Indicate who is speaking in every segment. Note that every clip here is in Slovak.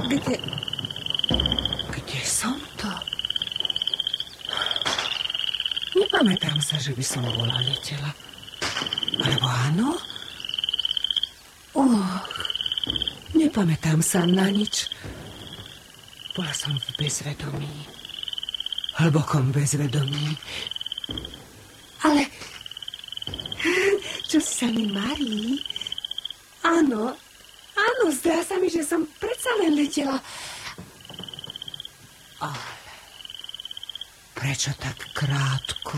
Speaker 1: Kde som to? Nepamätám sa, že by som bola letela. Alebo áno? Nepamätám sa na nič. Bola som v bezvedomí. Hlbokom bezvedomí. Ale čo sa mi marí? Áno, zdá sa mi, že som predsa len letela. Ale prečo tak krátko?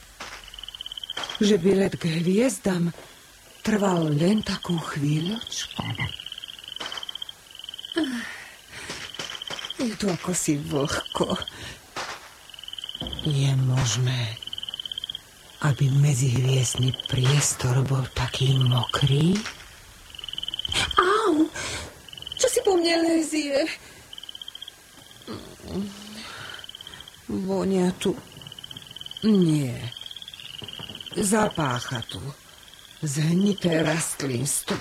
Speaker 1: Že by let k hviezdam trval len takú chvíľočku. Je tu ako si vlhko. Je možné, aby medzihviezdny priestor bol taký mokrý? Au! Čo si po mne lezie? Vonia tu. Nie. Zapácha tu. Zhnité rastlinstvo.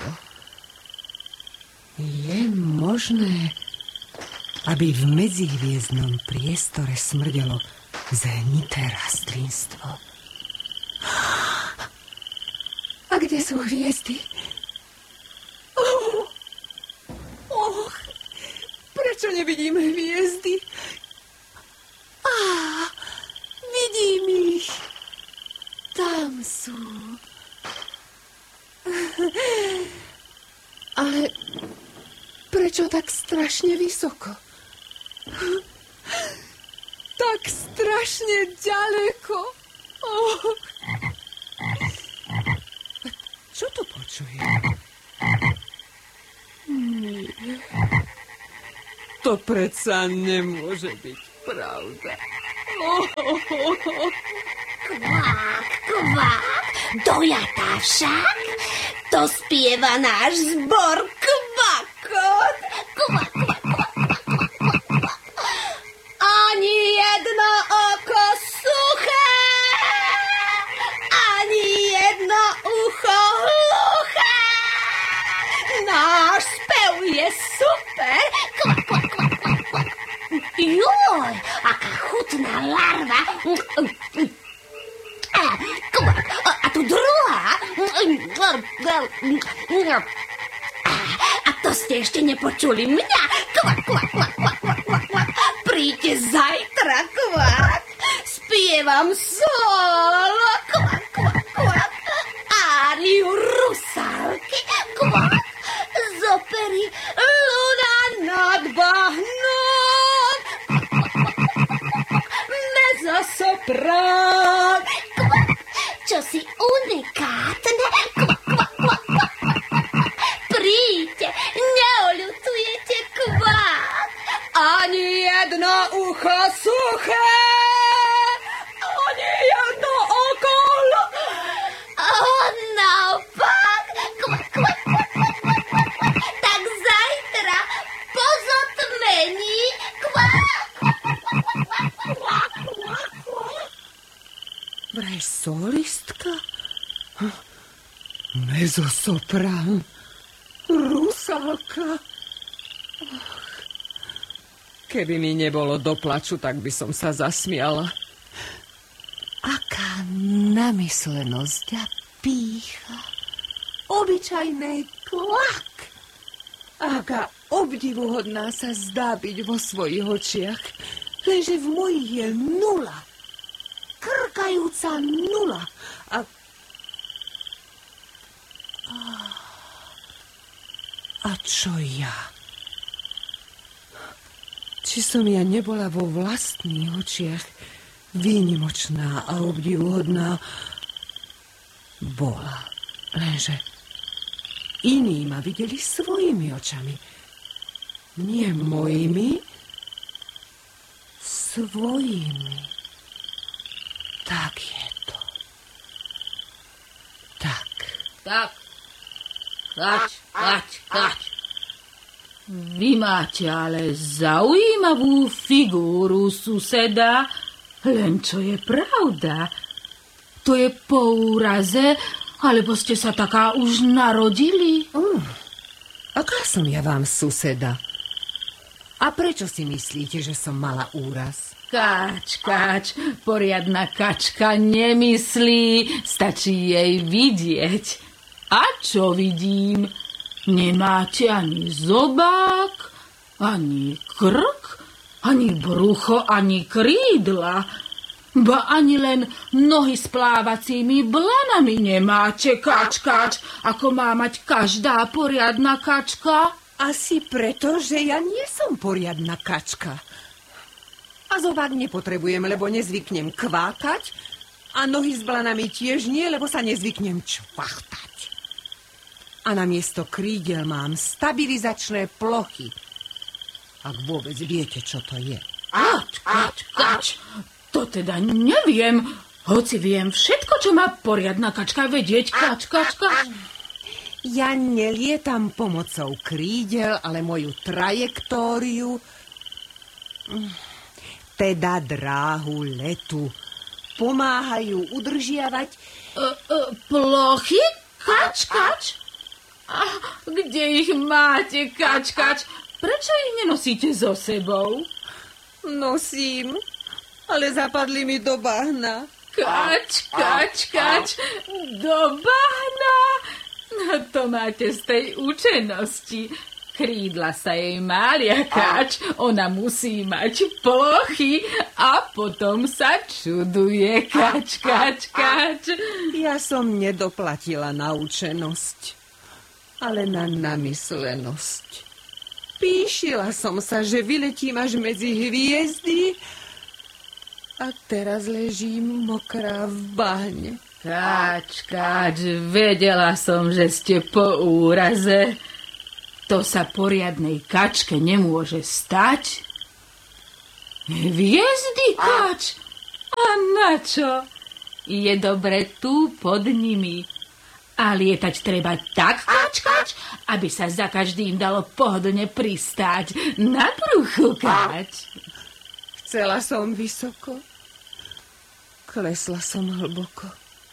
Speaker 1: Je možné, aby v medzihviezdnom priestore smrdelo zhnité rastlinstvo. A kde sú hviezdy? Prečo nevidím hviezdy? Vidím ich. Tam sú. Ale prečo tak strašne vysoko? Tak strašne ďaleko. Čo to počujem? Nie. To predsa nemôže byť pravda.
Speaker 2: Kvák, kvák, dojatá však. To spieva náš zbor kvakot. Kvak, kvak, kvak, kvak, kvak, kvak. Ani jedno oko suché, ani jedno ucho hluché. Náš spev je super. Kvak, kvak, kvak, kvak, kvak. Joj, aká chutná larva. Kvak, a tu druhá. A to ste ešte nepočuli mňa. Kvak, kvak, kvak, kvak, kvak, kvak, kvak. Príďte zajtra, kvak. Spievam solo. Kvak, kvak, kvak. Áriu Rusálky. Kvak. Z opery Luna nad bahnom. Mezzosoprán. Kvak. Čo si unikátne. Kvak, kvak, kvak, kvak. Príďte, neoľutujete, kvak. Ani jedno ucho suché, ani jedno oko. Naopak. Kvak, kvak, kvak, kvak, kvak, kvak. Tak zajtra po zotmení. Kvak.
Speaker 1: Vraj solistka? Mezzosoprán? Rusálka? Keby mi nebolo do plaču, tak by som sa zasmiala. Aká namyslenosť a pýcha. Obyčajné kvak. Aká obdivuhodná sa zdá byť vo svojich očiach. Lenže v mojich je nula. Krkajúca nula. A čo ja? Či som ja nebola vo vlastných očiach výnimočná a obdivuhodná? Bola. Lenže iní ma videli svojimi očami. Nie mojimi, svojimi. Tak je to. Tak.
Speaker 3: Tak. Kať. Vy máte ale zaujímavú figúru, suseda. Len čo je pravda? To je po úraze, alebo ste sa taká už narodili?
Speaker 1: Aká som ja vám suseda? A prečo si myslíte, že som mala úraz?
Speaker 3: Kač, poriadna kačka nemyslí, stačí jej vidieť. A čo vidím? Nemáte ani zobák, ani krk, ani brucho, ani krídla. Ba ani len nohy s plávacími blanami nemáte, kač, ako má mať každá poriadna kačka.
Speaker 1: Asi preto, že ja nie som poriadna kačka. A zobák nepotrebujem, lebo nezvyknem kvákať a nohy s blanami tiež nie, lebo sa nezvyknem čvachtať. A namiesto krídel mám stabilizačné plochy. Ak vôbec viete, čo to je.
Speaker 3: Kač, to teda neviem, hoci viem všetko, čo má poriadna kačka vedieť, kač.
Speaker 1: Ja nelietam pomocou krídel, ale moju trajektóriu, teda dráhu letu, pomáhajú udržiavať...
Speaker 3: Plochy? Kač? A kde ich máte, kač? Prečo ich nenosíte so sebou?
Speaker 1: Nosím, ale zapadli mi do bahna.
Speaker 3: Kač, do bahna? No to máte z tej učenosti. Krídla sa jej mália, kač. Ona musí mať plochy a potom sa čuduje, kač.
Speaker 1: Ja som nedoplatila na učenosť, ale na namyslenosť. Píšila som sa, že vyletím až medzi hviezdy a teraz ležím mokrá v bahne.
Speaker 3: Kač, vedela som, že ste po úraze. To sa poriadnej kačke nemôže stať. Hviezdy, kač? A na čo? Je dobre tu pod nimi. A lietať treba tak, kač, aby sa za každým dalo pohodlne pristáť na bruchu, kač.
Speaker 1: Chcela som vysoko, klesla som hlboko.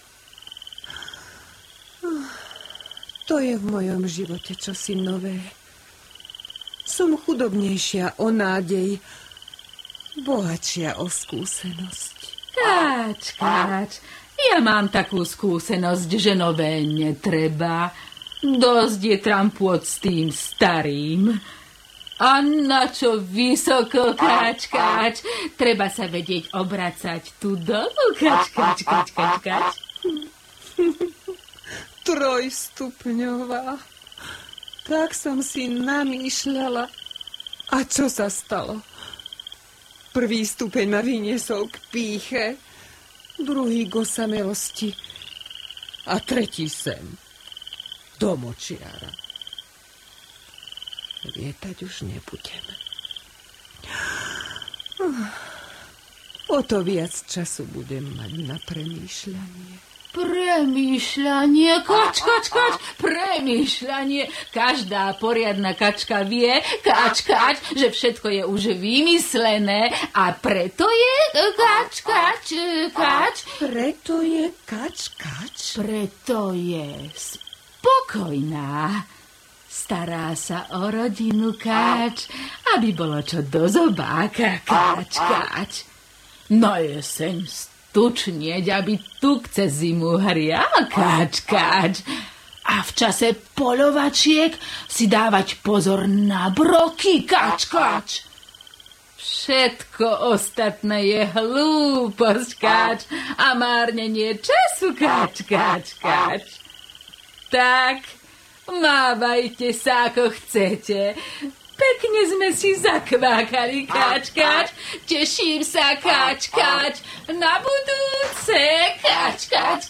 Speaker 1: To je v mojom živote čosi nové. Som chudobnejšia o nádej, bohatšia o skúsenosť.
Speaker 3: Kač, ja mám takú skúsenosť, že nové netreba. Dosť je trampôť s tým starým. A na čo vysoko, kač? Treba sa vedieť obracať tu dolu, kač.
Speaker 1: Trojstupňová. Tak som si namýšľala. A čo sa stalo? Prvý stupeň ma vyniesol k pýche, druhý k osamelosti a tretí sem, do močiara. Lietať už nebudem. O to viac času budem mať na premýšľanie.
Speaker 3: Premýšľanie, kač, premýšľanie. Každá poriadna kačka vie, kač, že všetko je už vymyslené a preto je kač.
Speaker 1: Preto je kač.
Speaker 3: Preto je spokojná. Stará sa o rodinu, kač, aby bolo čo do zobáka, kač. Na jeseň tučnieť, aby tuk cez zimu hrial, kač. A v čase poľovačiek si dávať pozor na broky, kač. Všetko ostatné je hlúposť, kač, a márnenie času, kač. Tak, mávajte sa, ako chcete. Pekne sme si zakvákali, kač. Teším sa, kač. Na budúce, kač.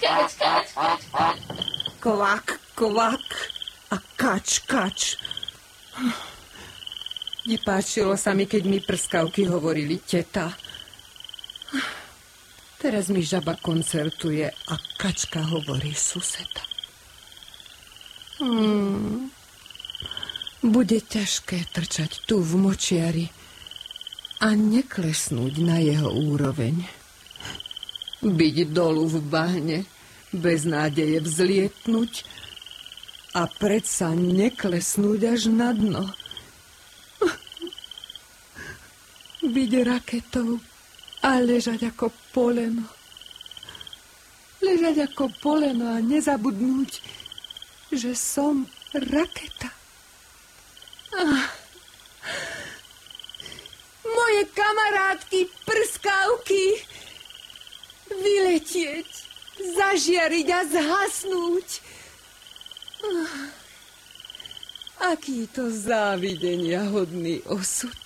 Speaker 1: Kvak a kač. Nepáčilo sa mi, keď mi prskavky hovorili teta. Teraz mi žaba koncertuje a kačka hovorí suseda. Bude ťažké trčať tu v močiari a neklesnúť na jeho úroveň. Byť dolu v bahne, bez nádeje vzlietnúť a predsa neklesnúť až na dno. byť raketou a ležať ako poleno. Ležať ako poleno a nezabudnúť, že som raketa. Moje kamarátky, prskavky, vyletieť, zažiariť a zhasnúť. Aký to závidenia hodný osud.